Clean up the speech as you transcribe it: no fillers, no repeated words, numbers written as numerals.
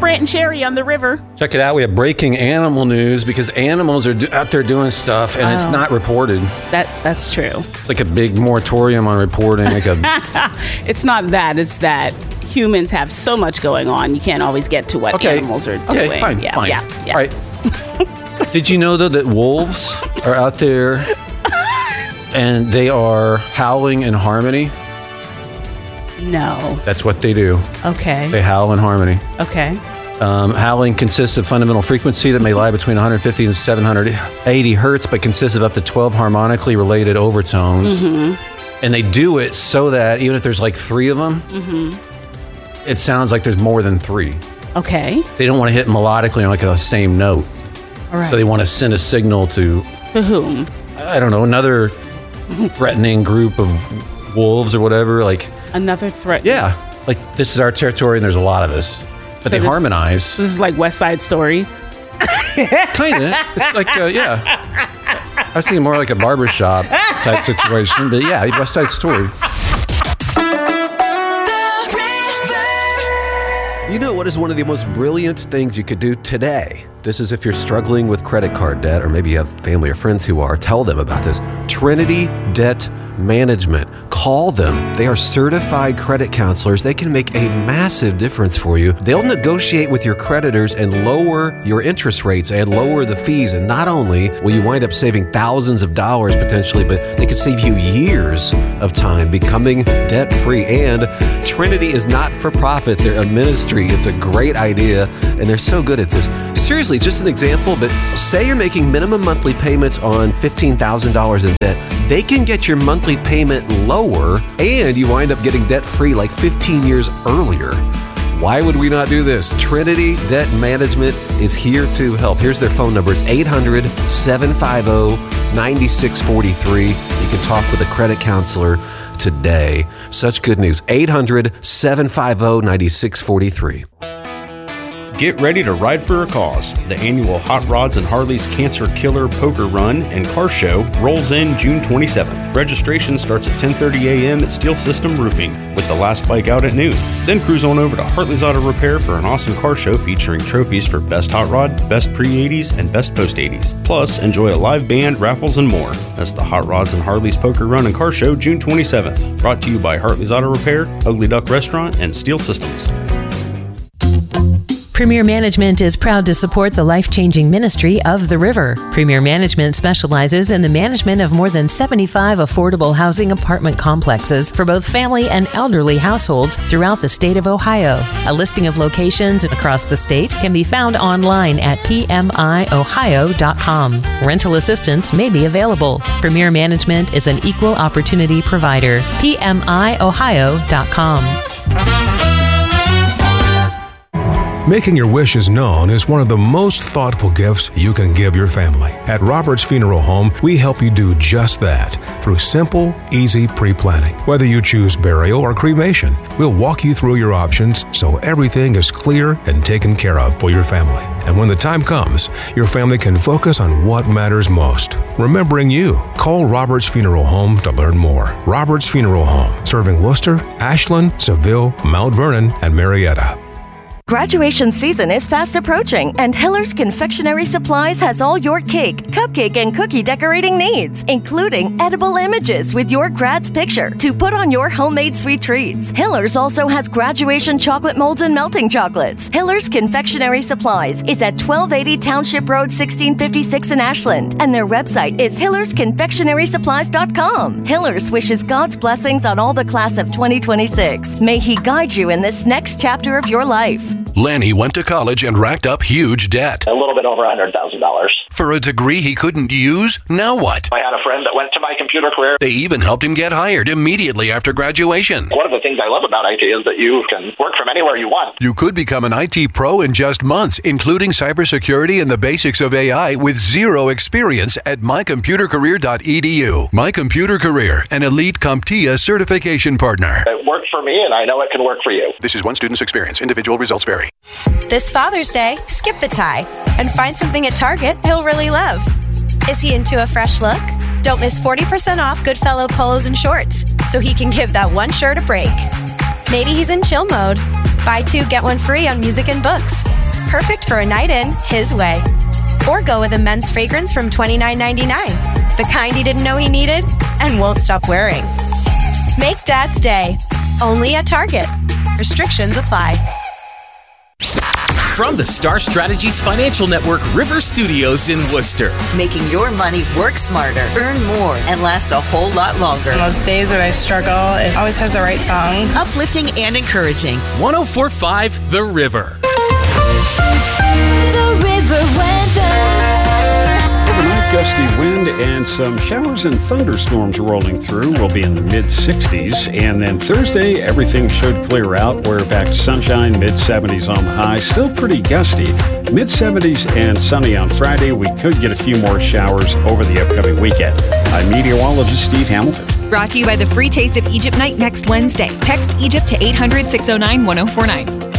Brant and Sherry on the river. Check it out. We have breaking animal news because animals are out there doing stuff and it's not reported. That's true. It's like a big moratorium on reporting. It's not that. It's that humans have so much going on. You can't always get to what animals are doing. Okay, fine. Yeah. All right. Did you know, though, that wolves are out there and they are howling in harmony? No. That's what they do. Okay. They howl in harmony. Okay. Howling consists of fundamental frequency that may lie between 150 and 780 hertz, but consists of up to 12 harmonically related overtones. Mm-hmm. And they do it so that even if there's like 3 of them, it sounds like there's more than 3. Okay. They don't want to hit melodically on like the same note. All right. So they want to send a signal to whom? I don't know, another threatening group of wolves or whatever. Like another threat. Yeah. Like this is our territory and there's a lot of us. But they harmonize. This is like West Side Story. Kind of. It's like, I was thinking more like a barbershop type situation. But yeah, West Side Story. You know what is one of the most brilliant things you could do today? This is if you're struggling with credit card debt, or maybe you have family or friends who are. Tell them about this. Trinity Debt Management. Call them. They are certified credit counselors. They can make a massive difference for you. They'll negotiate with your creditors and lower your interest rates and lower the fees. And not only will you wind up saving thousands of dollars potentially, but they could save you years of time becoming debt-free. And Trinity is not for profit. They're a ministry. It's a great idea, and they're so good at this. Seriously, just an example, but say you're making minimum monthly payments on $15,000 in debt. They can get your monthly payment lower, and you wind up getting debt-free like 15 years earlier. Why would we not do this? Trinity Debt Management is here to help. Here's their phone number. It's 800-750-9643. You can talk with a credit counselor today. Such good news. 800-750-9643. Get ready to ride for a cause. The annual Hot Rods and Harleys Cancer Killer Poker Run and Car Show rolls in June 27th. Registration starts at 10:30 a.m. at Steel System Roofing, with the last bike out at noon. Then cruise on over to Hartley's Auto Repair for an awesome car show featuring trophies for Best Hot Rod, Best Pre-80s, and Best Post-80s. Plus, enjoy a live band, raffles, and more. That's the Hot Rods and Harleys Poker Run and Car Show, June 27th. Brought to you by Hartley's Auto Repair, Ugly Duck Restaurant, and Steel Systems. Premier Management is proud to support the life-changing ministry of The River. Premier Management specializes in the management of more than 75 affordable housing apartment complexes for both family and elderly households throughout the state of Ohio. A listing of locations across the state can be found online at pmiohio.com. Rental assistance may be available. Premier Management is an equal opportunity provider. pmiohio.com. Making your wishes known is one of the most thoughtful gifts you can give your family. At Roberts Funeral Home, we help you do just that through simple, easy pre-planning. Whether you choose burial or cremation, we'll walk you through your options so everything is clear and taken care of for your family. And when the time comes, your family can focus on what matters most. Remembering you. Call Roberts Funeral Home to learn more. Roberts Funeral Home, serving Worcester, Ashland, Seville, Mount Vernon, and Marietta. Graduation season is fast approaching, and Hiller's Confectionery Supplies has all your cake, cupcake, and cookie decorating needs, including edible images with your grad's picture to put on your homemade sweet treats. Hiller's also has graduation chocolate molds and melting chocolates. Hiller's Confectionery Supplies is at 1280 Township Road, 1656 in Ashland, and their website is hillersconfectionarysupplies.com. Hiller's wishes God's blessings on all the class of 2026. May He guide you in this next chapter of your life. Lanny went to college and racked up huge debt. A little bit over $100,000. For a degree he couldn't use? Now what? I had a friend that went to My Computer Career. They even helped him get hired immediately after graduation. One of the things I love about IT is that you can work from anywhere you want. You could become an IT pro in just months, including cybersecurity and the basics of AI with zero experience at mycomputercareer.edu. My Computer Career, an elite CompTIA certification partner. It worked for me, and I know it can work for you. This is one student's experience. Individual results vary. This Father's Day, skip the tie and find something at Target he'll really love. Is he into a fresh look? Don't miss 40% off Goodfellow polos and shorts so he can give that one shirt a break. Maybe he's in chill mode. Buy 2, get 1 free on music and books. Perfect for a night in his way. Or go with a men's fragrance from $29.99. The kind he didn't know he needed and won't stop wearing. Make Dad's Day. Only at Target. Restrictions apply. From the Star Strategies Financial Network River Studios in Worcester. Making your money work smarter, earn more, and last a whole lot longer. On those days when I struggle, it always has the right song. Uplifting and encouraging. 104.5 The River. The River weather. Overnight, gusty wind and some showers and thunderstorms rolling through. We'll be in the mid-60s. And then Thursday, everything should clear out. We're back to sunshine, mid-70s on the high. Still pretty gusty. Mid-70s and sunny on Friday. We could get a few more showers over the upcoming weekend. I'm meteorologist Steve Hamilton. Brought to you by the Free Taste of Egypt Night next Wednesday. Text Egypt to 800-609-1049.